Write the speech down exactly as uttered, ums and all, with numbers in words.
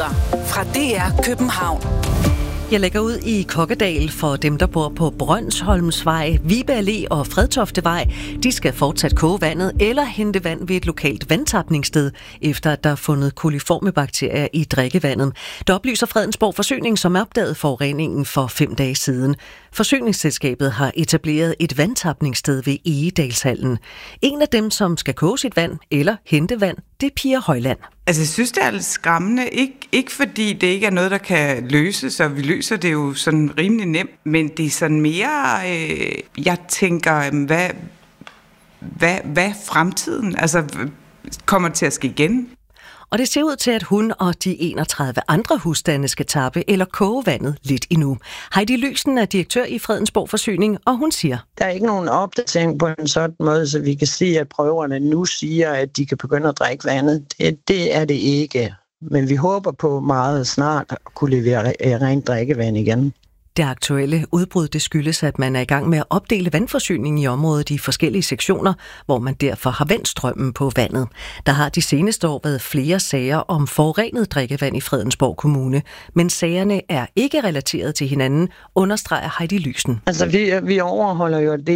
Nyheder fra D R København. Jeg lægger ud i Kokkedal for dem, der bor på Brønsholmsvej, Vibe Allé og Fredtoftevej. De skal fortsat koge vandet eller hente vand ved et lokalt vandtapningssted, efter at der er fundet koliforme bakterier i drikkevandet. Det oplyser Fredensborg Forsyning, som opdagede forureningen for fem dage siden. Forsyningsselskabet har etableret et vandtapningssted ved Egedalshallen. En af dem, som skal koge sit vand eller hente vand, det er Pia Højland. Altså, jeg synes, det er lidt skræmmende. Ik- ikke fordi det ikke er noget, der kan løses, og vi løser det jo sådan rimelig nemt, men det er sådan mere, øh, jeg tænker, hvad, hvad, hvad fremtiden altså, kommer til at ske igen? Og det ser ud til, at hun og de enogtredive andre husstande skal tappe eller koge vandet lidt endnu. Heidi Lysen er direktør i Fredensborg Forsyning, og hun siger: Der er ikke nogen opdatering på en sådan måde, så vi kan sige, at prøverne nu siger, at de kan begynde at drikke vandet. Det, det er det ikke. Men vi håber på meget snart at kunne levere rent drikkevand igen. Det aktuelle udbrud det skyldes, at man er i gang med at opdele vandforsyningen i området i forskellige sektioner, hvor man derfor har vendt strømmen på vandet. Der har de seneste år været flere sager om forurenet drikkevand i Fredensborg Kommune, men sagerne er ikke relateret til hinanden, understreger Heidi Lysen. Altså, vi, vi overholder jo det